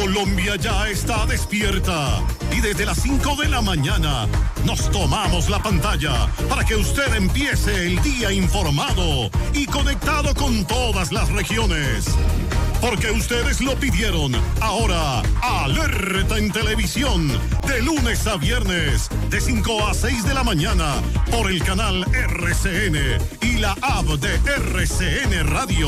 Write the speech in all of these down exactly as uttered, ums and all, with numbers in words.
Colombia ya está despierta y desde las cinco de la mañana nos tomamos la pantalla para que usted empiece el día informado y conectado con todas las regiones. Porque ustedes lo pidieron. Ahora, Alerta en Televisión, de lunes a viernes, de cinco a seis de la mañana, por el canal R C N y la app de R C N Radio.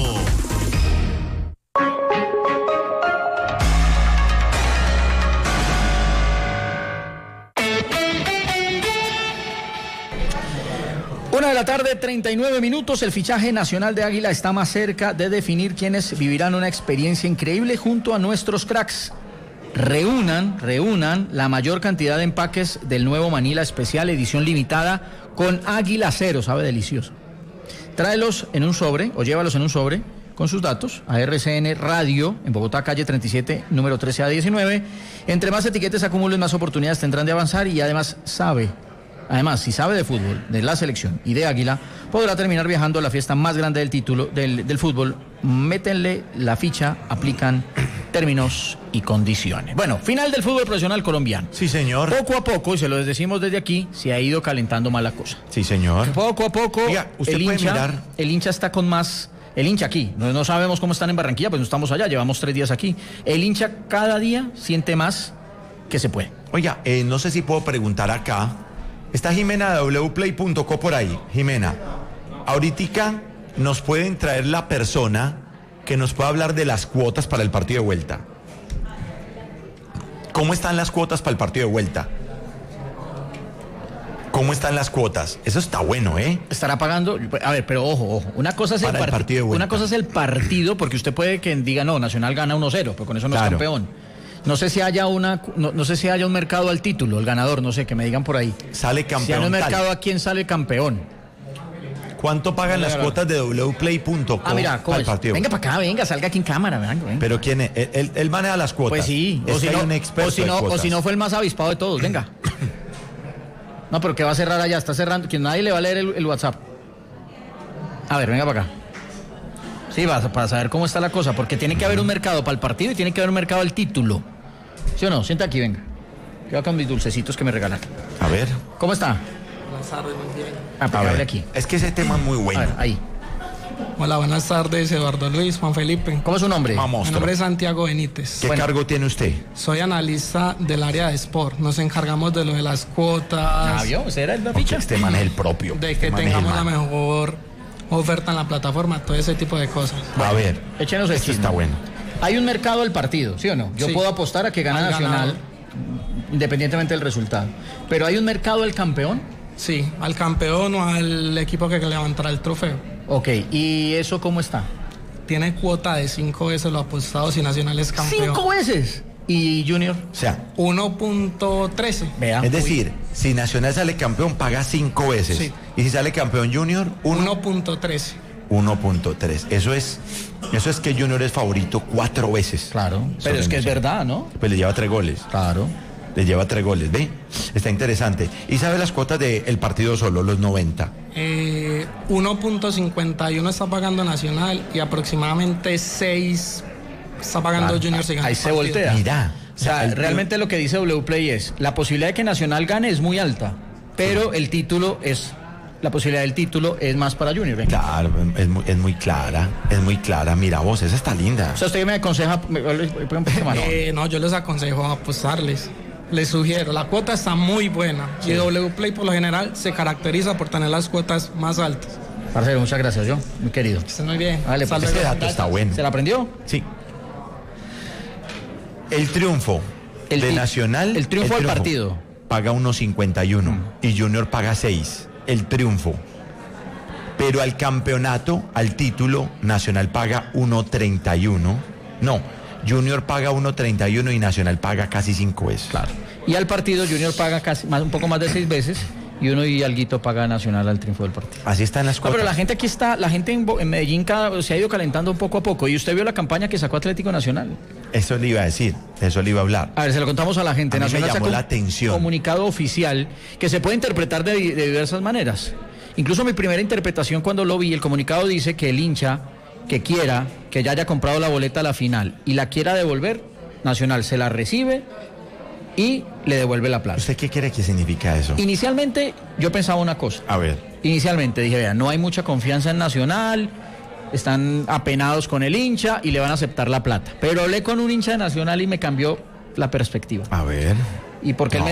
Una de la tarde, treinta y nueve minutos. El fichaje nacional de Águila está más cerca de definir quiénes vivirán una experiencia increíble junto a nuestros cracks. Reúnan, reúnan la mayor cantidad de empaques del nuevo Manila Especial, edición limitada, con Águila Cero, sabe delicioso. Tráelos en un sobre, o llévalos en un sobre, con sus datos, a R C N Radio, en Bogotá, calle treinta y siete, número trece A diecinueve. Entre más etiquetes acumulen, más oportunidades tendrán de avanzar y además sabe... Además, si sabe de fútbol, de la selección y de Águila, podrá terminar viajando a la fiesta más grande del título del, del fútbol. Métenle la ficha, aplican términos y condiciones. Bueno, final del fútbol profesional colombiano. Sí, señor. Poco a poco, y se lo decimos desde aquí, se ha ido calentando más la cosa. Sí, señor. Poco a poco, Oiga, usted el, puede hincha, mirar... el hincha está con más... El hincha aquí, no, no sabemos cómo están en Barranquilla, pues no estamos allá, llevamos tres días aquí. El hincha cada día siente más que se puede. Oiga, eh, no sé si puedo preguntar acá. Está Jimena de w play punto co por ahí. Jimena, ahorita nos pueden traer la persona que nos pueda hablar de las cuotas para el partido de vuelta. ¿Cómo están las cuotas para el partido de vuelta? ¿Cómo están las cuotas? Eso está bueno, ¿eh? Estará pagando, a ver, pero ojo, ojo, una cosa es el, Para el part- partido de vuelta. Una cosa es el partido, porque usted puede que diga, no, Nacional gana uno cero, pero con eso no Claro. es campeón. No sé si haya una, no, no sé si haya un mercado al título, el ganador, no sé, que me digan por ahí. Sale Si campeón. hay un tal. mercado a quién sale campeón. ¿Cuánto pagan las cuotas de w play punto co Ah, mira, ¿cómo para el es? partido? Venga para acá, venga, salga aquí en cámara, venga, venga. Pero ¿quién es? Él, él- él maneja las cuotas. Pues sí, Es o si, que hay no, un experto o, si de no, o cuotas. si no fue el más avispado de todos, venga. No, pero ¿qué va a cerrar allá? Está cerrando, que nadie le va a leer el, el WhatsApp. A ver, venga para acá. Sí, va, para saber cómo está la cosa, porque tiene que haber un mercado para el partido y tiene que haber un mercado al título. ¿Sí o no? Sienta aquí, venga. Yo con mis dulcecitos que me regalan. A ver. ¿Cómo está? Buenas tardes, muy bien. Ah, A para ver. aquí. Es que ese tema es muy A bueno. ver, ahí. Hola, buenas tardes, Eduardo Luis, Juan Felipe. ¿Cómo es su nombre? Vamos. Mi nombre es Santiago Benítez. ¿Qué Bueno. cargo tiene usted? Soy analista del área de Sport. Nos encargamos de lo de las Ah, cuotas, ¿vio? ¿Usted era el Porque ficha? este man es el propio. de Este que man es el tengamos la man. mejor oferta en la plataforma, todo ese tipo de cosas. A ver. Échenos el Esto chisme. está bueno. Hay un mercado al partido, ¿sí o no? Yo Sí. puedo apostar a que gana Al Nacional, ganador. independientemente del resultado. Pero hay un mercado al campeón. Sí, al campeón o al equipo que levantará el trofeo. Ok, ¿y eso cómo está? Tiene cuota de cinco veces lo apostado si Nacional es campeón. ¡Cinco veces! ¿Y Junior? O sea, uno punto trece. Vea. es decir, si Nacional sale campeón, paga cinco veces. Sí. Y si sale campeón Junior, uno uno punto trece. uno punto tres. Eso es, eso es que Junior es favorito cuatro veces. Claro, pero Sobre es que es Nacional. verdad, ¿no? Pues le lleva tres goles. Claro. Le lleva tres goles, ¿ve? Está interesante. ¿Y sabe las cuotas del partido solo, los noventa? Eh, uno punto cincuenta y uno está pagando Nacional y aproximadamente seis está pagando Ah, Junior si gana ahí el se partido. voltea. Mira. O sea, el- realmente lo que dice W Play es, la posibilidad de que Nacional gane es muy alta, pero el título es, la posibilidad del título es más para Junior. Venga. Claro, es muy, es muy clara, es muy clara. Mira vos, esa está linda. O sea, usted me aconseja, me, me- me- me- mano. Eh, no, yo les aconsejo apostarles. Les sugiero, la cuota está muy buena y W Play por lo general se caracteriza por tener las cuotas más altas. Parcero, muchas gracias, yo, muy querido. Que estén muy bien. Vale, pues, Hasta Ese luego. dato está bueno. ¿Se la aprendió? Sí. El triunfo El de ti- Nacional. el triunfo del partido. Paga uno cincuenta y uno y Junior paga seis. El triunfo. Pero al campeonato, al título, Nacional paga uno treinta y uno. No, Junior paga uno treinta y uno y Nacional paga casi cinco veces. Claro. Y al partido Junior paga casi más, un poco más de seis veces y uno y alguito paga Nacional al triunfo del partido. Así están las No, cuotas. pero la gente aquí está, la gente en, Bo- en Medellín cada- se ha ido calentando poco a poco. Y usted vio la campaña que sacó Atlético Nacional. Eso le iba a decir, eso le iba a hablar. A ver, se lo contamos a la gente. A mí me Nacional llamó sacó la un atención. comunicado oficial que se puede interpretar de, di- de diversas maneras. Incluso mi primera interpretación cuando lo vi, el comunicado dice que el hincha que quiera, que ya haya comprado la boleta a la final y la quiera devolver, Nacional se la recibe y le devuelve la plata. ¿Usted qué cree que significa eso? Inicialmente yo pensaba una cosa. A ver. Inicialmente dije, vean, no hay mucha confianza en Nacional, están apenados con el hincha y le van a aceptar la plata. Pero hablé con un hincha de Nacional y me cambió la perspectiva. A ver. Y porque no. él me